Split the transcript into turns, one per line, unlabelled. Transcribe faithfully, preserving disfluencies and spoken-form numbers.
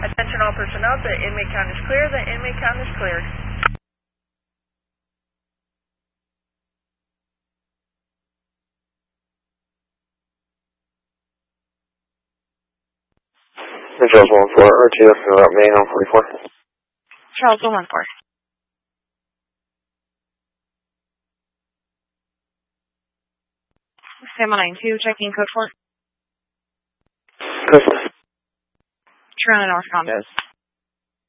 Attention all personnel, the inmate count is clear. The inmate count is cleared.
Charles one four, R two, about Main on forty-four.
Charles one one four. Sam one nine two, checking code four.
Coast.
Toronto North Condos.